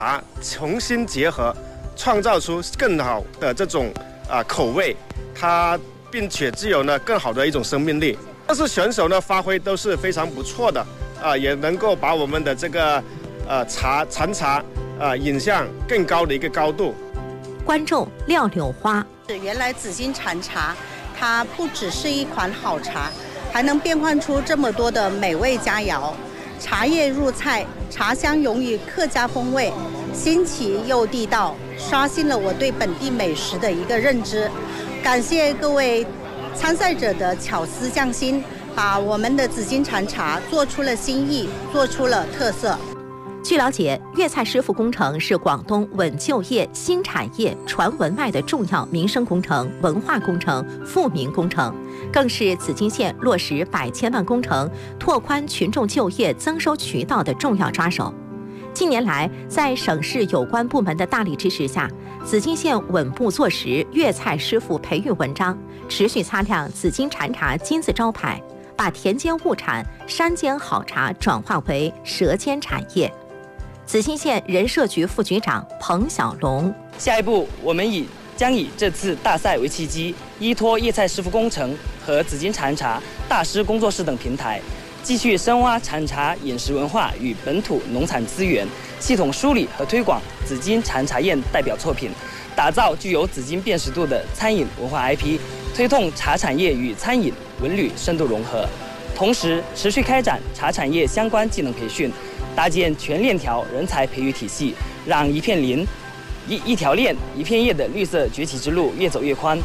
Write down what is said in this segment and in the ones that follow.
重新结合，创造出更好的这种口味，它并且具有呢更好的一种生命力。但是选手呢发挥都是非常不错的也能够把我们的这个禅茶引向更高的一个高度。 观众廖柳花， 原来紫金禅茶，它不只是一款好茶，还能变换出这么多的美味佳肴。茶叶入菜，茶香融于客家风味，新奇又地道，刷新了我对本地美食的一个认知。感谢各位参赛者的巧思匠心，把我们的紫金禅茶做出了新意，做出了特色。 据了解，粤菜师傅工程是广东稳就业、新产业、传文脉的重要民生工程、文化工程、富民工程，更是紫金县落实100千万工程、拓宽群众就业增收渠道的重要抓手。近年来，在省市有关部门的大力支持下，紫金县稳步做实粤菜师傅培育文章，持续擦亮紫金禅茶金字招牌，把田间物产、山间好茶转化为舌尖产业。紫金县人社局副局长彭小龙， 下一步我们将以这次大赛为契机，依托粤菜师傅工程和紫金禅茶大师工作室等平台，继续深挖禅茶饮食文化与本土农产资源，系统梳理和推广紫金禅茶宴代表作品，打造具有紫金辨识度的餐饮文化 IP， 推动茶产业与餐饮文旅深度融合。同时，持续开展茶产业相关技能培训，搭建全链条人才培育体系，让一片林、一条链、一片叶的绿色崛起之路越走越宽。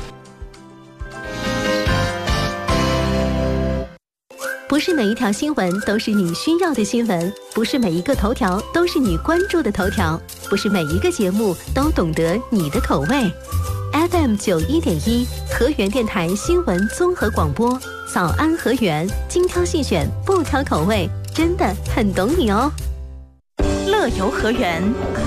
不是每一条新闻都是你需要的新闻，不是每一个头条都是你关注的头条，不是每一个节目都懂得你的口味。FM 91.1河源电台新闻综合广播，早安河源，精挑细选，不挑口味，真的很懂你哦。乐游河源，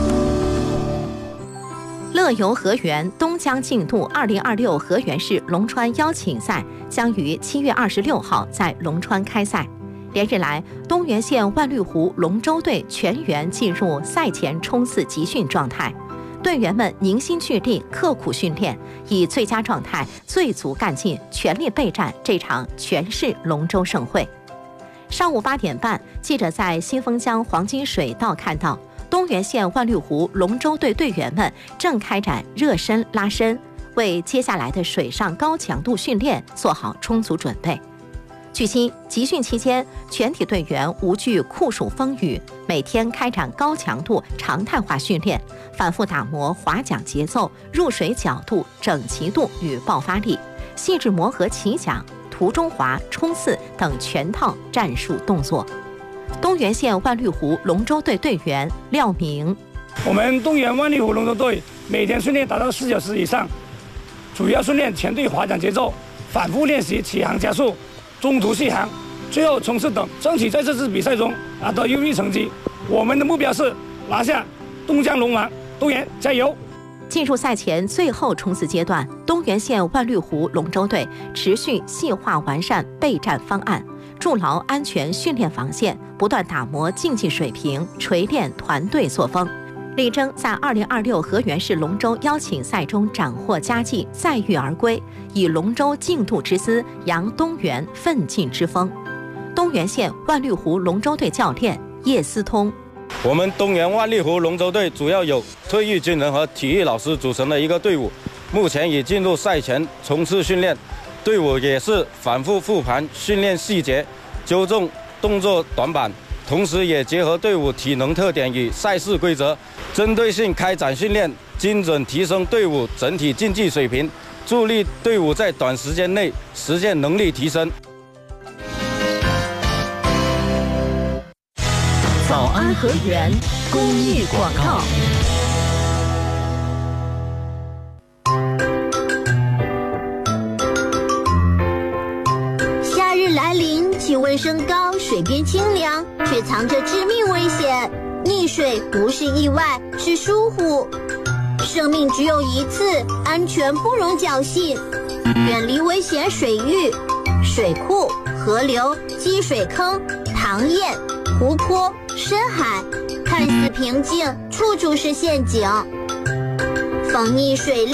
乐游河源东江竞渡2026河源市龙川邀请赛将于7月26号在龙川开赛。连日来，东源县万绿湖龙舟队全员进入赛前冲刺集训状态。队员们凝心聚力，刻苦训练，以最佳状态、最足干劲，全力备战这场全市龙舟盛会。上午8点半，记者在新丰江黄金水道看到，东源县万绿湖龙舟队队员们正开展热身拉伸，为接下来的水上高强度训练做好充足准备。据悉，集训期间，全体队员无惧酷暑风雨，每天开展高强度常态化训练，反复打磨划桨节奏、入水角度、整齐度与爆发力，细致磨合起桨、途中划、冲刺等全套战术动作。东源县万绿湖龙舟队队员廖明： 我们东源万绿湖龙舟队每天训练达到4小时以上，主要训练全队划桨节奏，反复练习起航加速、中途续航，最后冲刺等，争取在这次比赛中拿到优异成绩。我们的目标是拿下东江龙王，东源加油！ 进入赛前最后冲刺阶段，东源县万绿湖龙舟队持续细化完善备战方案，筑牢安全训练防线，不断打磨竞技水平，锤炼团队作风，力争在2026河源市龙舟邀请赛中斩获佳绩，载誉而归，以龙舟竞渡之姿扬东源奋进之风。东源县万绿湖龙舟队教练叶思通： 我们东源万绿湖龙舟队主要有退役军人和体育老师组成的一个队伍，目前已进入赛前冲刺训练，队伍也是反复复盘训练细节，纠正动作短板，同时也结合队伍体能特点与赛事规则，针对性开展训练，精准提升队伍整体竞技水平，助力队伍在短时间内实现能力提升。 早安河源公益广告。 夏日来临，气温升高，水边清凉，却藏着致命危险。溺水不是意外，是疏忽。生命只有一次，安全不容侥幸。远离危险水域、水库、河流、积水坑、塘堰、湖泊、深海，看似平静， 处处是陷阱。防溺水